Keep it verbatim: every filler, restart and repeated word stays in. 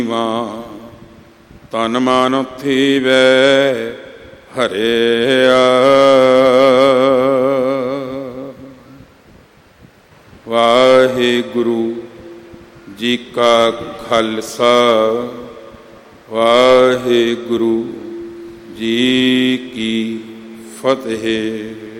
ਤਨ ਮਨ ਥੀਵੈ ਹਰਿਆ। ਵਾਹਿਗੁਰੂ ਜੀ ਕਾ ਖਾਲਸਾ, ਵਾਹਿਗੁਰੂ ਜੀ ਕੀ ਫਤਿਹ।